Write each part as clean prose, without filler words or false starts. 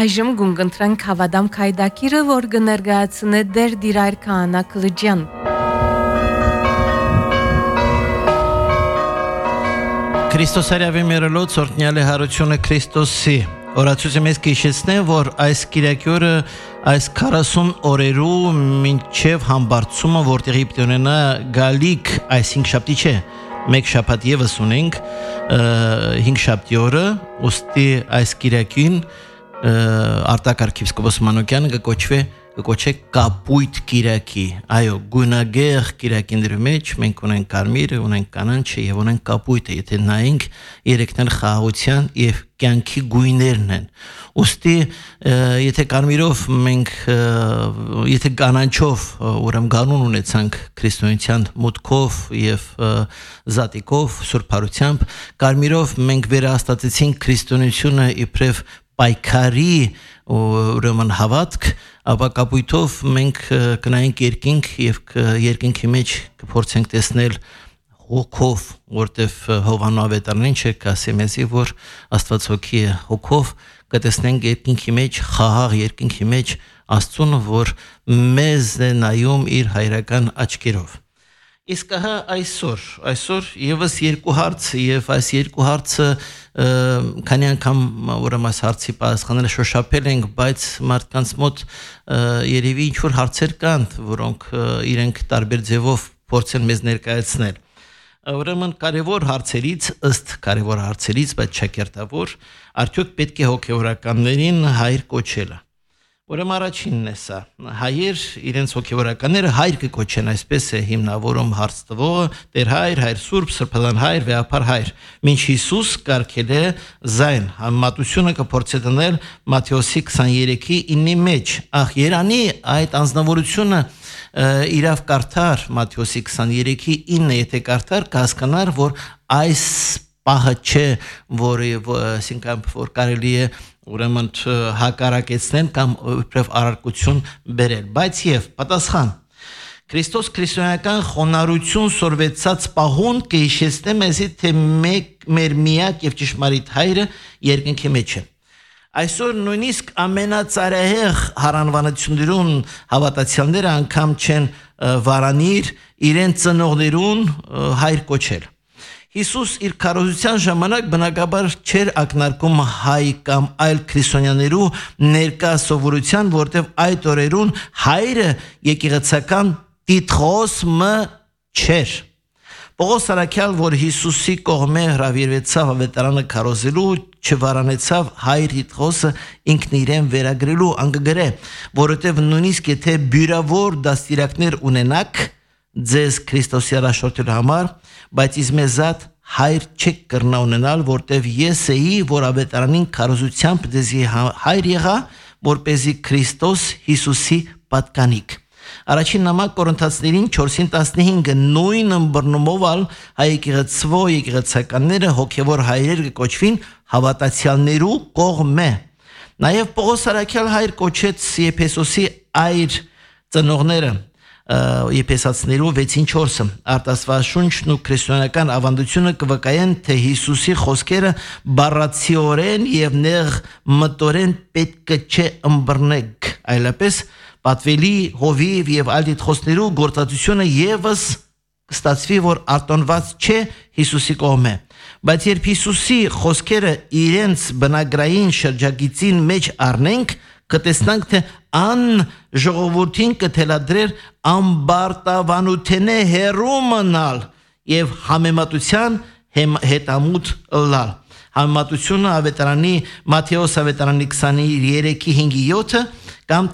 այժմ գունգընտրենք հավադամ քայդակիրը, որ կներկայացնե դեր դիրայր քահանա Կլջյան։ Քրիստոս արյավի մերելոց օրտնյալ է հարությունը Քրիստոսի։ Օրացույցը մեզ կհիշեցնե, որ այս կիրակյորը այս 40 օրերու մինչև համբարձումը, որտեղի պիտի ունենա գալիք այս 5 շաբթի չէ, մեկ շաբաթ ևս ունենք 5 շաբթի օրը, ուստի այս կիրակին Արտակարգ Եպիսկոպոս Մանուկյանը կկոչվի կապույտ կիրակի, այո, գունագեղ կիրակիների մեջ մենք ունենք կարմիրը, ունենք կանաչը եւ ունենք կապույտը, եթե նայենք երեքն էլ խաղաղության եւ կյանքի գույներն են։ Ուստի եթե կարմիրով մենք եթե կանաչով ուրեմն գանուն ունեցանք քրիստոնեության մուտքով եւ զատիկով սուրբարությամբ, կարմիրով մենք վերահաստատեցինք քրիստոնեությունը իբրև պայքարի ուրեմն հավատք, ապա կապույտով մենք կնայենք երկինք եւ երկինքի մեջ կփորձենք տեսնել հոգով, որտեվ Հովանու ավետարանին չէ կասի մեզի, որ Աստված հոգի է, հոգով կտեսնենք երկինքի մեջ, խաղաղ երկինքի մեջ Աստծուն, որ մեզ է նայում իր հայրական աչքերով։ Իսկ հա այսօր եւս երկու հարց եւ այս երկու հարցը քանի անգամ ուրեմն այս հարցի պատասխանները շոշափել ենք, բայց մարդկանց մոտ երևի ինչ որ հարցեր կան, որոնք իրենք տարբեր ձևով փորձեն մեզ ներկայացնել։ Ուրեմն կարևոր հարցերից, բայց չակերտավոր, արդյոք պետք է հոգևորականներին հայր կոչելը։ Ուրեմն առաջինն է սա, հայեր իրենց հոգևորականները հայր կկոչեն, այսպես է հիմնավորում հարց տվողը, Տեր հայր, հայր սուրբ, սրբազան հայր, վեհապար հայր, մինչ Հիսուս կարգել է զայն, համեմատությունը կփորձի դնել Մատթեոսի 23:9-ի մեջ, երանի այդ անձնավորությունը իրավ կարդար Մատթեոսի 23:9, եթե կարդար կհասկանար, որ այս պահը չէ, որ կարելի է ուրեմն հակարակեցնեն կամ իբրև առարկություն բերել, բայց եւ պատասխան Քրիստոս քրիստոնեական խոնարհություն սորվեցած պահուն կհիշեցնե մեզի, թե մեր միակ եւ ճշմարիտ հայրը երկնքի մեջ է։ Այսօր նույնիսկ ամենածարահեղ հարանվանություններուն հավատացյալները անգամ չեն վարանիր իրեն ծնողներուն հայր կոչել։ Հիսուս իր քարոզության ժամանակ բնակաբար չէր ակնարկում հայ կամ այլ քրիստոնյաներու ներկա սովորության, որտեղ այդ օրերուն հայրը եկեղեցական տիտղոս չէր։ Պողոս Արաքյալ, որ Հիսուսի կողմէ հրավիրվեցավ ավետարանը քարոզելու, չվարանեցավ հայր տիտղոսը ինքն իրեն վերագրելու, անգգրե, որովհետև նույնիսկ եթե բյուրավոր դաստիարակներ ունենաք ձեզ Քրիստոսի առաջնորդելու համար, բայց իզմեզատ հայր չեք կրնա ունենալ, որտև ես էի, որ ավետարանին քարոզությամբ դեզի հայր եղա, որպեսզի Քրիստոս Հիսուսի պատկանիք։ Առաջին նամակ Կորինթացիներին 4:15 նույն ըմբռնումով հայ եկեղեցականները հոգևոր հայրեր կոչվին հավատացյալներու կողմէ։ Նաև Պողոս Արաքյալ հայր կոչեց Եփեսոսի այր ծնողները Եփեսացիներու 6:4 արտասվաշունչն ու քրիստոնեական ավանդությունը կվկայեն, թե Հիսուսի խոսքերը բառացիորեն եւ նեղ մտորեն պետք չէ ըմբռնեք, այլապես պատվելի հովիվ եւ այլ դիտխոսներու գործածությունը եւս կստացվի, որ արտոնված չէ Հիսուսի կողմէ։ Բայց երբ Հիսուսի խոսքերը իրենց բնագրային շրջագիծին մեջ առնենք, կտեսնանք, թե ժողովրդին կթելադրեր ամբարտավանութենե հերու մնալ եւ համեմատության հետամուտ լալ։ Համեմատությունը ավետարանի Մատթեոս ավետարանի 23:5-7 կամ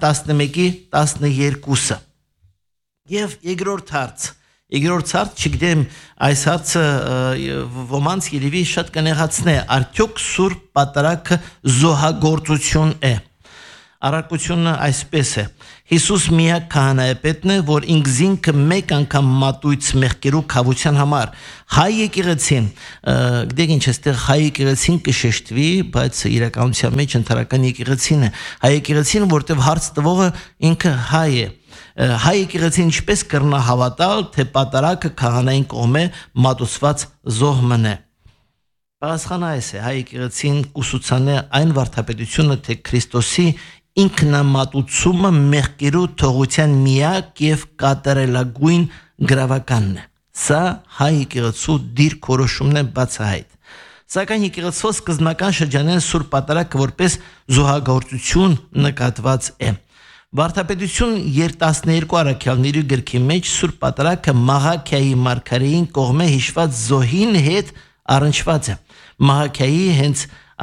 11:12։ Եվ երկրորդ հարց, չգիտեմ, այս հարցը ոմանց երևի շատ կնեղացնե, արդյոք սուրբ պատարագը զոհագործություն է։ Առարկությունը այսպես է. Հիսուս միակ քահանայապետն է, որ ինքզինքը մեկ անգամ մատույց մեղքերու քավության համար հայ եկեղեցին, գիտեք ինչ էստեղ հայ եկեղեցին կշեշտվի, բայց իրականության մեջ ընդհանրական եկեղեցին է։ Հայ եկեղեցին, որտեղ հարց տվողը ինքը հայ է։ Հայ եկեղեցին ինչպես կրնա հավատալ, թե պատարագը քահանային կողմէ մատուցված զոհ մնե։ Պատասխանը այս է, հայ եկեղեցին կուսուցանե այն վարդապետությունը, թե Քրիստոսի ինքնամատուցումը մեղքերու թողության միակ եւ կատարելագույն գրավականն է։ Սա հայ եկեղեցու դիրքորոշումն է բացահայտ։ Սակայն եկեղեցու սկզբնական շրջանեն Սուրբ Պատարագը որպես զոհագործություն նկատված է։ Վարդապետություն 12 առաքյալների գրքի մեջ Սուրբ Պատարագը Մաղաքիայի մարգարեին կողմէ հիշված զոհին հետ առնչված է։ Մաղաքիայի հենց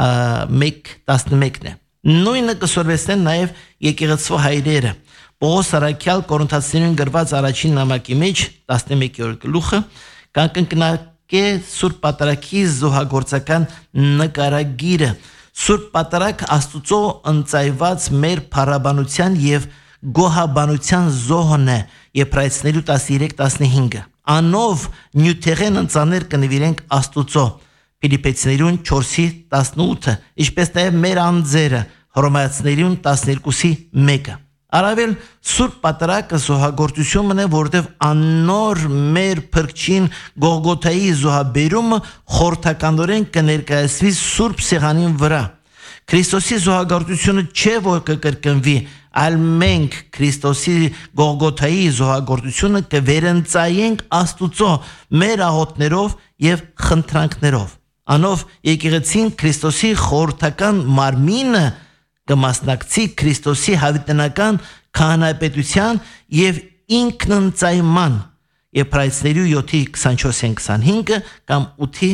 1:11-ն է։ Նույնը կսորվեցնեն նաև եկեղեցու հայրերը։ Պողոս առաքյալ Կորինթացիներին գրված առաջին նամակի մեջ 11-րդ գլուխը կանգնակե Սուրբ Պատարագի զոհագործական նկարագիրը։ Սուրբ Պատարագ Աստուծո ընծայված մեր փառաբանության եւ գոհաբանության զոհն է Եբրայեցիներին 13:15։ Անով նյութեղեն ընծաներ կնվիրենք Աստուծո Ֆիլիպեցիներին 4:18, ինչպես նաև մեր անձերը Հռոմեացիներին 12:1։ Առավել Սուրբ Պատարագը զոհագործությունն է, որտեղ աննոր մեր փրկչին Գողգոթայի զոհաբերումը խորհրդականորեն կներկայացվի Սուրբ Սեղանին վրա։ Քրիստոսի զոհագործությունը չէ, որ կկրկնվի, այլ մենք Քրիստոսի Գողգոթայի զոհագործությունը կվերընծայենք Աստուծո մեր աղոթներով եւ խնդրանքներով։ Անով եկեղեցին Քրիստոսի խորհրդական մարմինը կմասնակցի Քրիստոսի հավիտենական քահանայապետության եւ ինքնընծայման Եբրայեցիներին 7:24-25 կամ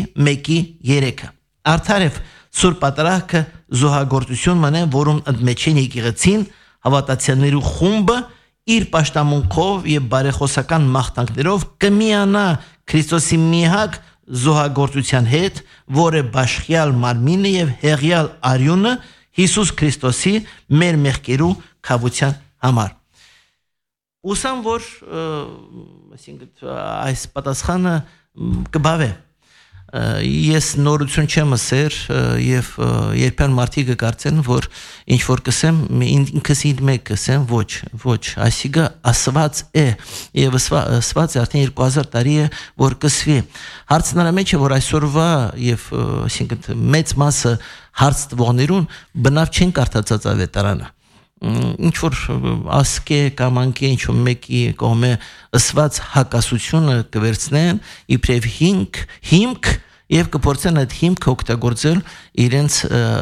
8:1-3։ Արդարև Սուրբ Պատարագը զոհագործությունն է, որում ընդմեջին եկեղեցին հավատացյալներու խումբը իր պաշտամունքով եւ բարեխոսական մաղթանքներով կմիանա Քրիստոսի միակ զոհագործության հետ, որը բաշխյալ մարմինը եւ հեղյալ արյունը Հիսուս Քրիստոսի մեր մեղքերու քավության համար։ Ուսամ որ այս պատասխանը կբավե։ Ես նորություն չեմ ասեր եւ երբեմն մարդիկ կկարծեն, որ ինչ որ կսեմ, ինքս ինձ կսեմ, ոչ, այսինքն ասված է եւ ասված է արդեն 2000 տարի է, որ կսվի։ Հարցն նրա մեջ է, որ այսօրվա եւ այսինքն մեծ մասը հարց տվողներուն բնավ չեն կարդացած ավետարանը։ Ինչ որ ասկե կամ անկե ինչ որ մեկի կողմէ ըսված հակասությունը կվերցնեն իբրև հիմք եւ կփորձեն այդ հիմքը օգտագործել իրենց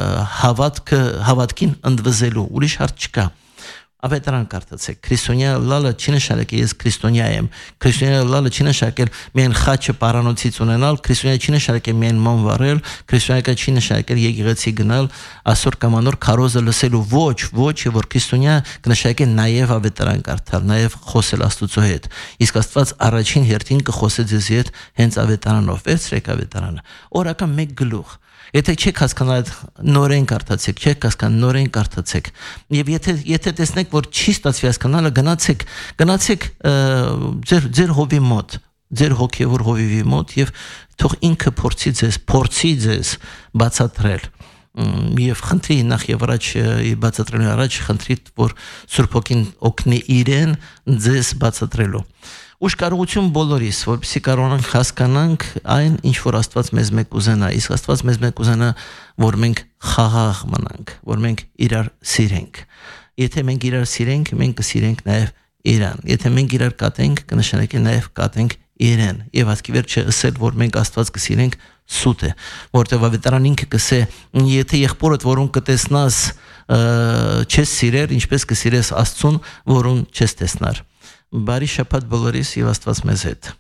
հավատքին ընդվզելու, ուրիշ հարց չկա։ Ավետարան կարդացեք, քրիստոնյա լալը չի նշանակել ես քրիստոնյա եմ, քրիստոնյա լալը չի նշանակել միայն խաչը պարանոցից ունենալ, քրիստոնյա չի նշանակել միայն ման վառել, քրիստոնյա չի նշանակել եկեղեցի գնալ, ասոր կամ անոր քարոզը լսելու, ոչ, որ քրիստոնյա կնշանակի նաև ավետարան կարդալ, նաև խոսել Աստուծո հետ։ Իսկ Աստված առաջին հերթին կխոսե ձեզ հետ հենց ավետարանով, վերցրեք ավետարանը, օրական 1 գլուխ։ Եթե չեք հասկանալ նորեն կարդացեք, չեք հասկանալ նորեն կարդացեք։ Եվ եթե տեսնեք, որ չի ստացվի հասկանալը, գնացեք ձեր հովի մոտ, ձեր հոգևոր հովիվի մոտ եւ թող ինքը փորձի ձեզ բացատրել։ Եվ խնդրի նախ եւ առաջ բացատրելու առաջ խնդրի, որ Սուրբ Հոգին օգնի իրեն ձեզ բացատրելու։ Ուշքարողություն բոլորիս, որպեսզի կարողանանք հասկանանք այն, ինչ որ Աստված մեզ մեկ ուզենա, իսկ Աստված մեզ մեկ ուզենա, որ մենք խաղաղ մնանք, որ մենք իրար սիրենք։ Եթե մենք իրար սիրենք, մենք կսիրենք նաև իրան։ Եթե մենք իրար կատենք, կնշանակի նաև կատենք իրեն։ Եվ ասկի վերջը ասել, որ մենք Աստված կսիրենք, սուտ է, որտեղ ավետարան ինքը կսե, եթե եղբորդ, որուն կտեսնաս, չես սիրեր, ինչպես կսիրես Աստծուն, որուն չես տեսնար։ Բարի շաբաթ բոլորիս եւ Աստված մեզ հետ։